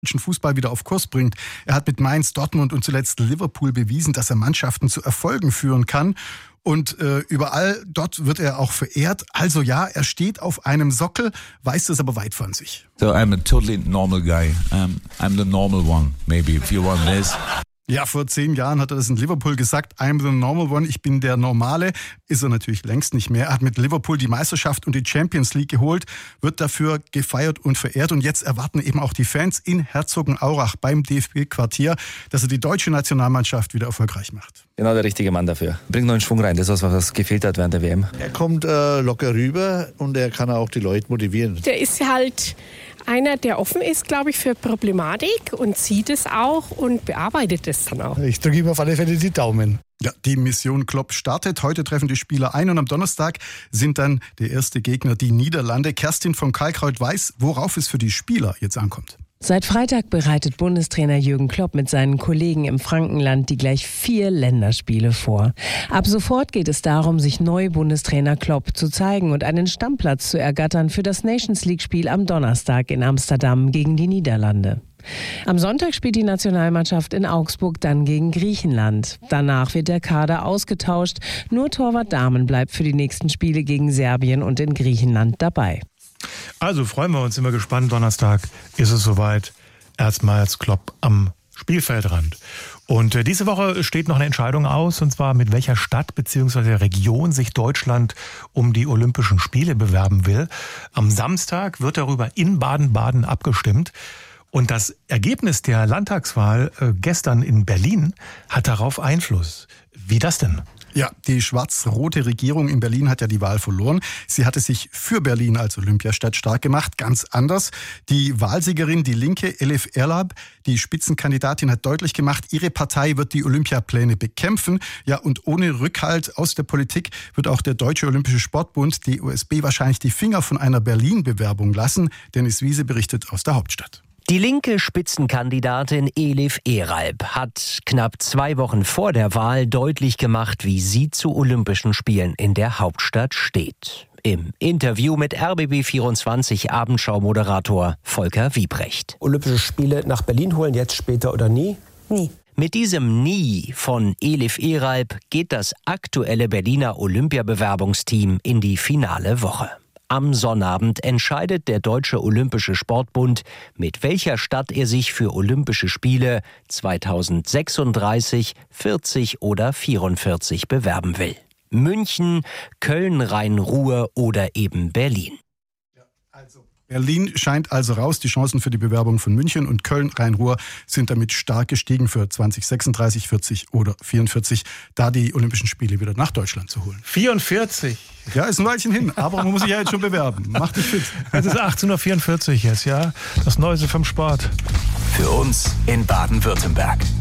Fußball wieder auf Kurs bringt. Er hat mit Mainz, Dortmund und zuletzt Liverpool bewiesen, dass er Mannschaften zu Erfolgen führen kann. Und überall dort wird er auch verehrt. Also ja, er steht auf einem Sockel, weiß das aber weit von sich. So I'm a totally normal guy. I'm the normal one, maybe, if you want this. Ja, vor 10 Jahren hat er das in Liverpool gesagt, I'm the normal one, ich bin der Normale. Ist er natürlich längst nicht mehr. Er hat mit Liverpool die Meisterschaft und die Champions League geholt, wird dafür gefeiert und verehrt. Und jetzt erwarten eben auch die Fans in Herzogenaurach beim DFB-Quartier, dass er die deutsche Nationalmannschaft wieder erfolgreich macht. Genau der richtige Mann dafür. Bringt neuen Schwung rein, das ist was gefehlt hat während der WM. Er kommt locker rüber und er kann auch die Leute motivieren. Der ist halt einer, der offen ist, glaube ich, für Problematik und sieht es auch und bearbeitet es dann auch. Ich drücke ihm auf alle Fälle die Daumen. Ja, die Mission Klopp startet. Heute treffen die Spieler ein und am Donnerstag sind dann der erste Gegner die Niederlande. Kerstin von Kalkreuth weiß, worauf es für die Spieler jetzt ankommt. Seit Freitag bereitet Bundestrainer Jürgen Klopp mit seinen Kollegen im Frankenland die gleich 4 Länderspiele vor. Ab sofort geht es darum, sich neu Bundestrainer Klopp zu zeigen und einen Stammplatz zu ergattern für das Nations-League-Spiel am Donnerstag in Amsterdam gegen die Niederlande. Am Sonntag spielt die Nationalmannschaft in Augsburg dann gegen Griechenland. Danach wird der Kader ausgetauscht. Nur Torwart Dahmen bleibt für die nächsten Spiele gegen Serbien und in Griechenland dabei. Also freuen wir uns, immer gespannt. Donnerstag ist es soweit. Erstmals Klopp am Spielfeldrand. Und diese Woche steht noch eine Entscheidung aus, und zwar mit welcher Stadt bzw. Region sich Deutschland um die Olympischen Spiele bewerben will. Am Samstag wird darüber in Baden-Baden abgestimmt. Und das Ergebnis der Landtagswahl gestern in Berlin hat darauf Einfluss. Wie das denn? Ja, die schwarz-rote Regierung in Berlin hat ja die Wahl verloren. Sie hatte sich für Berlin als Olympiastadt stark gemacht, ganz anders. Die Wahlsiegerin, die Linke, Elif Erlab, die Spitzenkandidatin, hat deutlich gemacht, ihre Partei wird die Olympiapläne bekämpfen. Ja, und ohne Rückhalt aus der Politik wird auch der Deutsche Olympische Sportbund, DOSB, wahrscheinlich die Finger von einer Berlin-Bewerbung lassen. Dennis Wiese berichtet aus der Hauptstadt. Die linke Spitzenkandidatin Elif Eralp hat knapp 2 Wochen vor der Wahl deutlich gemacht, wie sie zu Olympischen Spielen in der Hauptstadt steht. Im Interview mit RBB24 Abendschau-Moderator Volker Wiebrecht. Olympische Spiele nach Berlin holen, jetzt, später oder nie? Nie. Mit diesem Nie von Elif Eralp geht das aktuelle Berliner Olympiabewerbungsteam in die finale Woche. Am Sonnabend entscheidet der Deutsche Olympische Sportbund, mit welcher Stadt er sich für Olympische Spiele 2036, 40 oder 44 bewerben will. München, Köln, Rhein-Ruhr oder eben Berlin. Berlin scheint also raus. Die Chancen für die Bewerbung von München und Köln, Rhein-Ruhr sind damit stark gestiegen für 2036, 40 oder 44, da die Olympischen Spiele wieder nach Deutschland zu holen. 44? Ja, ist ein Weilchen hin, aber man muss sich ja jetzt schon bewerben. Mach dich fit. Es ist 18:44 Uhr jetzt, ja. Das Neueste vom Sport. Für uns in Baden-Württemberg.